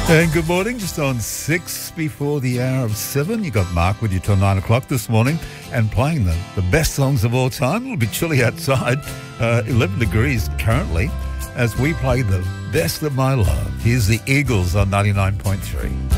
And good morning, just on 6 before the hour of 7. You got Mark with you till 9 o'clock this morning and playing the best songs of all time. It'll be chilly outside, 11 degrees currently, as we play the best of my love. Here's the Eagles on 99.3.